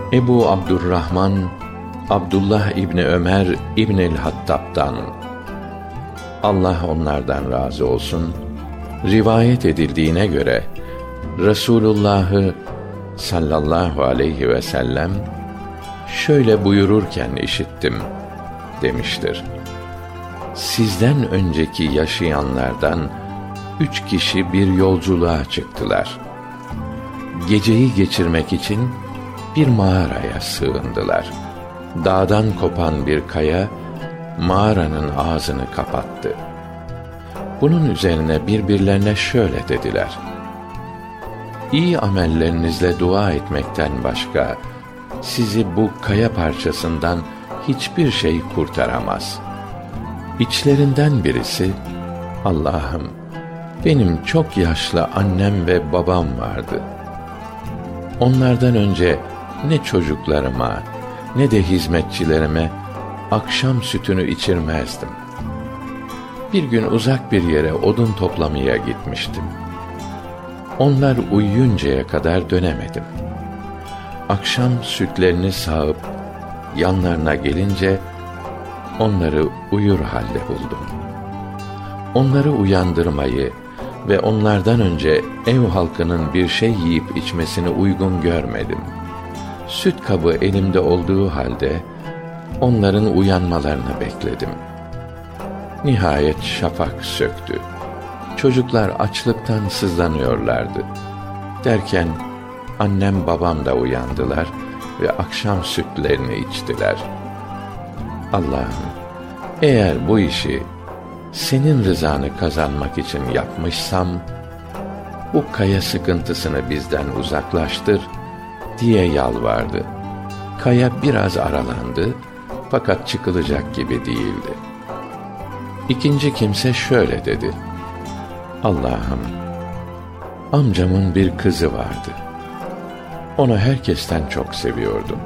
Ebu Abdurrahman Abdullah İbni Ömer İbnül Hattab'dan, Allah onlardan razı olsun, rivayet edildiğine göre Resulullah'ı sallallahu aleyhi ve sellem şöyle buyururken işittim demiştir: sizden önceki yaşayanlardan 3 kişi bir yolculuğa çıktılar. Geceyi geçirmek için bir mağaraya sığındılar. Dağdan kopan bir kaya mağaranın ağzını kapattı. Bunun üzerine birbirlerine şöyle dediler: İyi amellerinizle dua etmekten başka sizi bu kaya parçasından hiçbir şey kurtaramaz. İçlerinden birisi, Allah'ım, benim çok yaşlı annem ve babam vardı. Onlardan önce ne çocuklarıma ne de hizmetçilerime akşam sütünü içirmezdim. Bir gün uzak bir yere odun toplamaya gitmiştim. Onlar uyuyuncaya kadar dönemedim. Akşam sütlerini sağıp yanlarına gelince onları uyur halde buldum. Onları uyandırmayı ve onlardan önce ev halkının bir şey yiyip içmesini uygun görmedim. Süt kabı elimde olduğu halde onların uyanmalarını bekledim. Nihayet şafak söktü. Çocuklar açlıktan sızlanıyorlardı. Derken annem babam da uyandılar ve akşam sütlerini içtiler. Allah'ım, eğer bu işi senin rızanı kazanmak için yapmışsam, bu kaya sıkıntısını bizden uzaklaştır diye yalvardı. Kaya biraz aralandı fakat çıkılacak gibi değildi. İkinci kimse şöyle dedi: Allah'ım, amcamın bir kızı vardı. Onu herkesten çok seviyordum.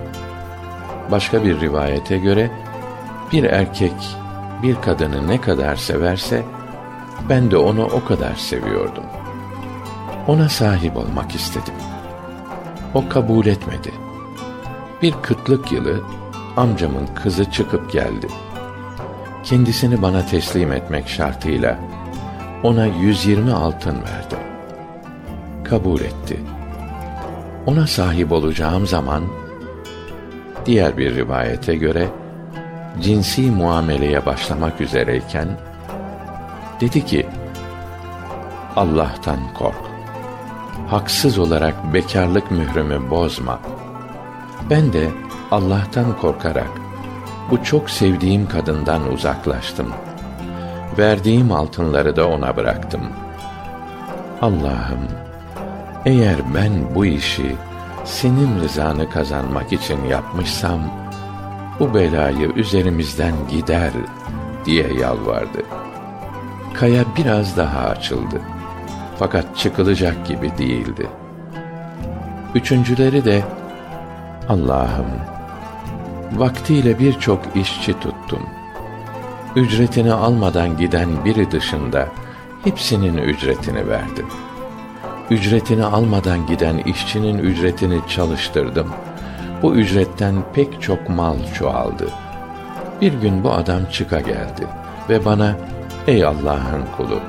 Başka bir rivayete göre bir erkek bir kadını ne kadar severse ben de onu o kadar seviyordum. Ona sahip olmak istedim. O kabul etmedi. Bir kıtlık yılı amcamın kızı çıkıp geldi. Kendisini bana teslim etmek şartıyla ona 120 altın verdim. Kabul etti. Ona sahip olacağım zaman, diğer bir rivayete göre cinsi muameleye başlamak üzereyken dedi ki: Allah'tan kork. Haksız olarak bekârlık mührümü bozma. Ben de Allah'tan korkarak bu çok sevdiğim kadından uzaklaştım. Verdiğim altınları da ona bıraktım. Allah'ım, eğer ben bu işi senin rızanı kazanmak için yapmışsam, bu belayı üzerimizden gider diye yalvardı. Kaya biraz daha açıldı. Fakat çıkılacak gibi değildi. Üçüncüleri de, Allah'ım, vaktiyle birçok işçi tuttum. Ücretini almadan giden biri dışında hepsinin ücretini verdim. Ücretini almadan giden işçinin ücretini çalıştırdım. Bu ücretten pek çok mal çoğaldı. Bir gün bu adam çıka geldi ve bana: Ey Allah'ın kulu,